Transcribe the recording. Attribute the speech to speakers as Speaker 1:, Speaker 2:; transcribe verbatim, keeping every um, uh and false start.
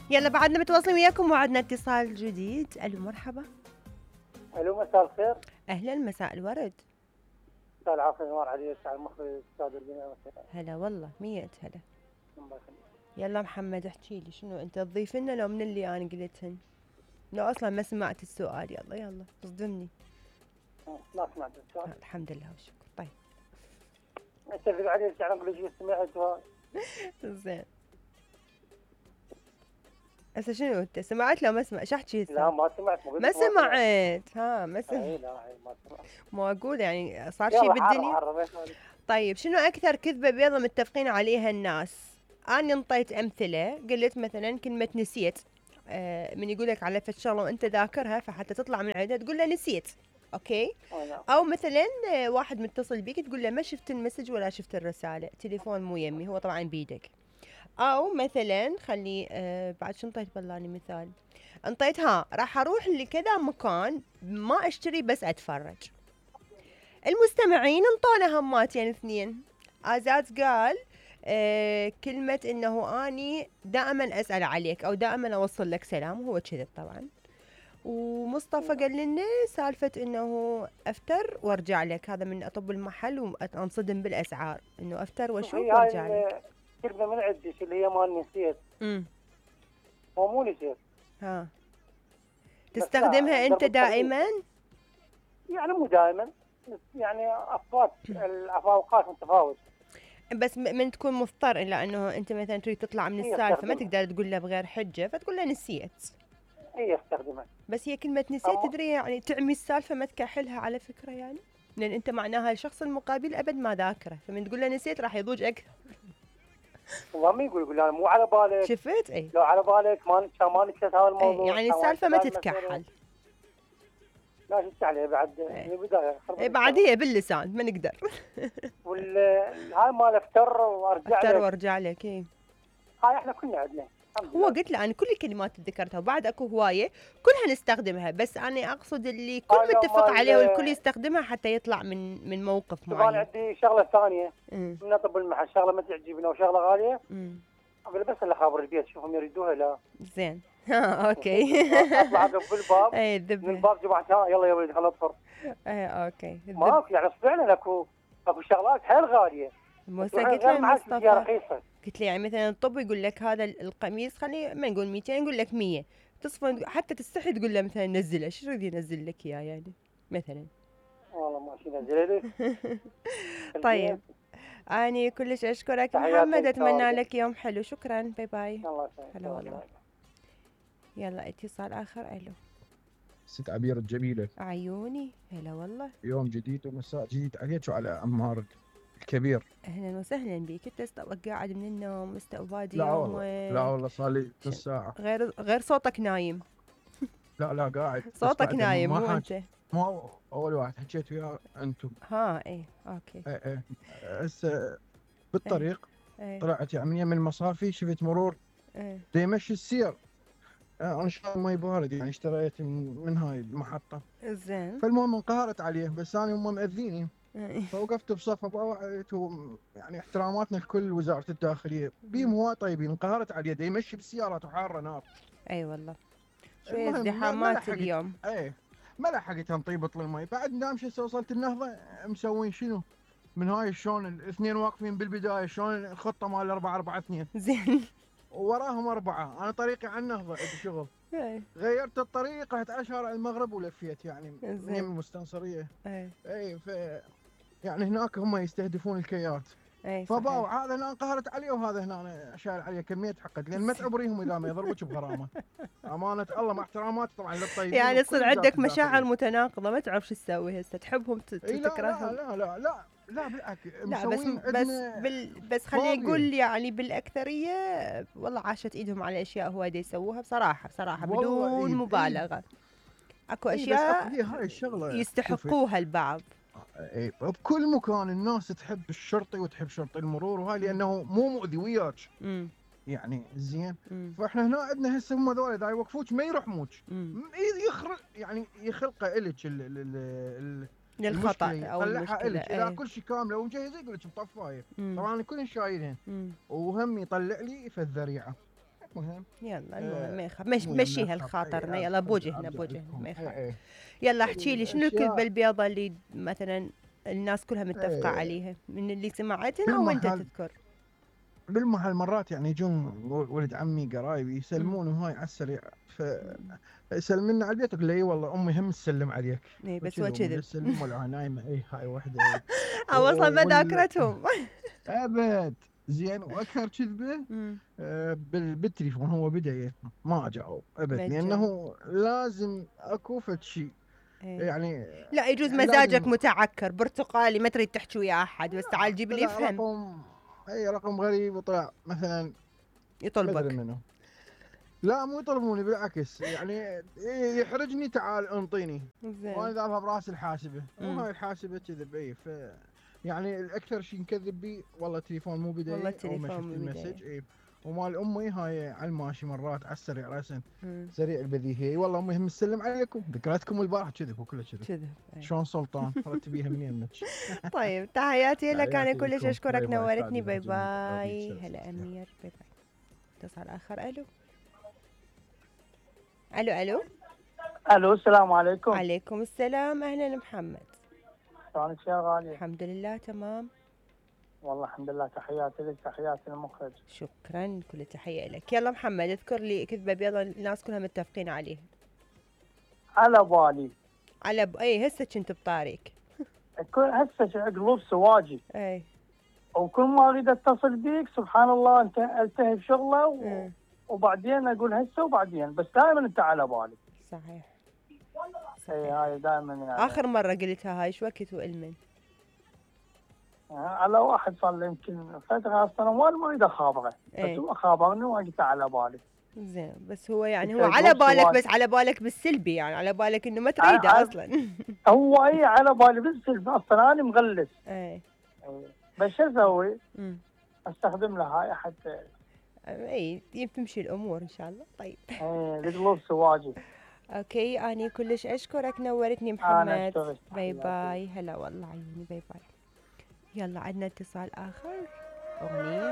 Speaker 1: يلا بعدنا متواصلين وياكم وعدنا اتصال جديد. الو مرحبا.
Speaker 2: الو مساء الخير.
Speaker 1: اهلا مساء الورد.
Speaker 2: مساء العافيه نور علي الشاعر المخرج الاستاذ البناء.
Speaker 1: هلا والله مية هلا. يلا محمد احكي لي شنو انت تضيف لنا لو من اللي انا قلتهن؟ لو اصلا ما سمعت السؤال. يلا يلا اصدمني.
Speaker 2: ما سمعت السؤال.
Speaker 1: الحمد لله والشكر. طيب
Speaker 2: انت اللي علي الشاعر المخرج سمعت.
Speaker 1: زين هسه شنو انت سمعت لو ما سمعت؟ شو احكي؟
Speaker 2: لا ما سمعت.
Speaker 1: ما سمعت. ها ما سمعت.
Speaker 2: اي لا ما سمعت.
Speaker 1: ما اقول يعني صار شيء بالدنيا. طيب شنو اكثر كذبه بيضه متفقين عليها الناس؟ انا انطيت امثله، قلت مثلا كلمه نسيت. آه من يقول لك على فد شغله وانت ذاكرها فحتى تطلع من عندها تقول له نسيت. اوكي. او مثلا واحد متصل بيك تقول له ما شفت المسج ولا شفت الرساله، تليفون مو يمي، هو طبعا بيدك. او مثلا خلي آه بعد شو انطيت بالله مثال؟ انطيت ها راح اروح لكذا مكان ما اشتري بس اتفرج. المستمعين انطونا هماتين اثنين. ازاز قال آه كلمة انه اني دائما اسأل عليك او دائما اوصل لك سلام، وهو كذب طبعا. ومصطفى قال لنا سالفة انه افتر وارجع لك، هذا من اطب المحل وانصدم بالاسعار، انه افتر واشوف وارجع لك.
Speaker 2: كلمة من عندك اللي هي ما نسيت.
Speaker 1: امم
Speaker 2: هو مو نسيت.
Speaker 1: ها تستخدمها انت دائما؟
Speaker 2: يعني مو دائما، يعني افوات الافاوقات متفاوت.
Speaker 1: بس من تكون مضطر الى انه انت مثلا تريد تطلع من السالفه ما تقدر تقول له بغير حجه فتقول له نسيت.
Speaker 2: هي استخدمها.
Speaker 1: بس هي كلمه نسيت تدري يعني تعمي السالفه ما تكحلها على فكره، يعني لان انت معناها الشخص المقابل ابد ما ذاكره، فمن تقول له نسيت راح يضوج اكثر.
Speaker 2: والله ما يقول يقول انا مو على بالك.
Speaker 1: شفت؟ اي
Speaker 2: لو على بالك ما ما نكشف هذا الموضوع.
Speaker 1: أي يعني السالفه ما تتكحل.
Speaker 2: لا شفت عليه بعد من البدايه.
Speaker 1: اي بعد هي باللسان ما نقدر.
Speaker 2: وال هاي مال افتر وارجع لك.
Speaker 1: افتر وارجع لك. اي
Speaker 2: هاي احنا كنا عندنا.
Speaker 1: هو قلت له انا كل الكلمات اللي ذكرتها وبعد اكو هوايه كلها نستخدمها، بس انا اقصد اللي كل متفق عليه والكل يستخدمها حتى يطلع من من موقف معين.
Speaker 2: انا عندي شغله ثانيه من طب المحل، شغله ما تعجبنا وشغله غاليه. امم اقول بس اللي خابر البيت شوفهم يريدوها. لا
Speaker 1: زين ها اوكي.
Speaker 2: اطلع اقفل الباب.
Speaker 1: اي ذبح
Speaker 2: من الباب جمعتها يلا يا ولد خل اطفر.
Speaker 1: اي اوكي
Speaker 2: ماكو يعني فعلا اكو اكو شغلات حيل غاليه.
Speaker 1: موسى قلت له مصطفى قلت له يعني مثلا الطب يقول لك هذا القميص خلي ما نقول مئتين نقول لك مية، تصفن حتى تستحي تقول له مثلا نزله، ايش يريد ينزل لك اياه يعني مثلا؟
Speaker 2: والله ماشي نزل لك.
Speaker 1: طيب اني كلش اشكرك محمد، اتمنى لك يوم حلو. شكرا باي باي.
Speaker 2: الله يسعدك.
Speaker 1: هلا والله. يلا اتصال اخر. الو
Speaker 3: ست عبير الجميله.
Speaker 1: عيوني هلا والله.
Speaker 3: يوم جديد ومساء جديد عليك وعلى عمار الكبير.
Speaker 1: اهلا وسهلا بك. انت استوى قاعد من النوم مستوى
Speaker 3: لا والله لا والله صار لي نص ساعه.
Speaker 1: غير غير صوتك نايم.
Speaker 3: لا لا قاعد
Speaker 1: صوتك نايم مو انت.
Speaker 3: مو اول واحد حكيت وياه انتم.
Speaker 1: ها ايه اوكي.
Speaker 3: ايه ايه هسه بالطريق
Speaker 1: ايه.
Speaker 3: طلعت يعني من المصافي شفت مرور
Speaker 1: ايه
Speaker 3: دا يمشي السير. انا شاري مي بارد يعني اشتريت من, من هاي المحطه.
Speaker 1: زين.
Speaker 3: فالمهم انقهرت عليه بس انا هم مأذيني. فوقفت بصف يعني احتراماتنا لكل وزاره الداخليه بيهم هواي طيبين. انقهرت عليه دا يمشي بالسيارات وحاره نار.
Speaker 1: اي والله شويه ازدحامات اليوم.
Speaker 3: ايه ما لحقت نطيبط المي. بعد نامش هسه وصلت النهضه مسوين شنو من هاي شلون الاثنين واقفين بالبدايه شلون الخطه مال أربعة أربعة اثنين.
Speaker 1: زين
Speaker 3: وراهم أربعة. أنا طريقي على النهضة بشغل. غيرت الطريق رحت على شارع المغرب ولفيت يعني من المستنصرية.
Speaker 1: اي
Speaker 3: اي ف يعني هناك هم يستهدفون الكيات.
Speaker 1: اي
Speaker 3: فباو هذا هنا انقهرت عليه وهذا هنا شايل عليه كمية حقد لأن ما تعبريهم إذا ما يضربوك بغرامة. أمانة الله مع احترامات طبعا للطيبين.
Speaker 1: يعني يصير عندك مشاعر متناقضة ما تعرف شو تسوي هسه، تحبهم
Speaker 3: تكرههم. لا لا لا لا لا بالعكس.
Speaker 1: لا بس بس بال بس خليني اقول يعني بالاكثريه والله عاشت ايدهم على اشياء هو دا يسووها بصراحه بصراحه بدون
Speaker 3: إيه
Speaker 1: مبالغه.
Speaker 3: إيه
Speaker 1: اكو اشياء
Speaker 3: إيه هاي الشغله
Speaker 1: يستحقوها البعض.
Speaker 3: اي بكل مكان الناس تحب الشرطي وتحب شرطي المرور وهاي لانه مو مؤذي وياك يعني زين. فاحنا هنا عندنا هسه هم ذول اذا يوقفوك ما يرحموك يخرق يعني يخلقه الك
Speaker 1: للخطا او
Speaker 3: يطلعها الك اذا كل شيء كامله ومجهزه يقول لك مطفايه. طبعا كلهم شايلين وهم يطلع لي في الذريعه مهم
Speaker 1: يلا المهم ما يخاف مش مشيها لخاطرنا. يلا بوجهنا بوجهنا ما يخاف. يلا احكي لي شنو الكذبة البيضة اللي مثلا الناس كلها متفقة عليها من اللي سمعتنا او انت تذكر؟
Speaker 3: بالمحل مرات يعني يجون ولد عمي قرايبي يسلمون وهاي على السريع، فيسلمنا على البيت اقول له اي والله امي هم تسلم عليك.
Speaker 1: اي بس هو كذب.
Speaker 3: يسلم ولا نايمه اي هاي وحده.
Speaker 1: او اصلا ما ذاكرتهم.
Speaker 3: ابد. زين واكثر كذبه آه بالتليفون هو بدا ما اجاوب ابد، لانه لازم اكو فد شيء يعني.
Speaker 1: لا يجوز يعني مزاجك متعكر برتقالي ما تريد تحكي ويا احد، بس تعال جيب لي يفهم.
Speaker 3: رقم اي رقم غريب وطلع مثلا
Speaker 1: يطلبك
Speaker 3: منه. لا مو يطلبوني بالعكس يعني يحرجني تعال انطيني وانا ذابها براس الحاسبه وهاي الحاسبه كذب. اي ف يعني الاكثر شيء نكذب بيه والله التليفون مو بداي
Speaker 1: والله التليفون مو
Speaker 3: المسج. اي ومال امي هاي على الماشي مرات على السريع راسا سريع البديهي والله امي هم تسلم عليكم ذكرتكم البارحه كذب وكله كذب
Speaker 1: كذب.
Speaker 3: شلون سلطان تبيها من يمك.
Speaker 1: طيب تحياتي لك انا كلش اشكرك نورتني. باي باي. هلا امير باي باي. اتصال اخر. الو الو الو
Speaker 2: الو السلام عليكم.
Speaker 1: عليكم السلام. اهلا محمد.
Speaker 2: شلونك يا غالي؟
Speaker 1: الحمد لله تمام
Speaker 2: والله الحمد لله. تحياتي لك تحياتي للمخرج.
Speaker 1: شكرا كل تحيه لك. يلا محمد اذكر لي كذبه بيضة الناس كلها متفقين عليها.
Speaker 2: على بالي.
Speaker 1: على ب... اي هسه كنت بطاريك.
Speaker 2: كل هسه قلوب سواجي.
Speaker 1: اي
Speaker 2: وكل ما اريد اتصل بيك سبحان الله انت التهي بشغله و... وبعدين اقول هسه وبعدين، بس دائما انت على بالي.
Speaker 1: صحيح.
Speaker 2: اي هاي دائما يعني.
Speaker 1: اخر مره قلتها هاي شو وقت والمن؟
Speaker 2: على واحد صار له يمكن فتره سنوات ما اريد اخابره، بس هو خابرني وقلت على بالي.
Speaker 1: زين بس هو يعني هو على بالك سواج. بس على بالك بالسلبي يعني على بالك انه ما تريده اصلا.
Speaker 2: هو اي على بالي بالسلبي اصلا انا مغلس.
Speaker 1: اي
Speaker 2: بس شو اسوي؟ استخدم له هاي حتى
Speaker 1: اي تمشي الامور ان شاء الله. طيب
Speaker 2: ايه القلوب سواجي.
Speaker 1: اوكي اني كلش اشكرك نورتني محمد. باي باي. هلا والله عيوني باي باي. يلا عندنا اتصال اخر. اغنيه